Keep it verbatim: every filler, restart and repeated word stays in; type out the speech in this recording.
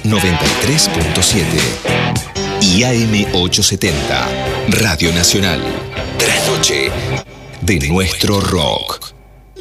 noventa y tres punto siete y A M ochocientos setenta, Radio Nacional. Trasnoche de nuestro rock.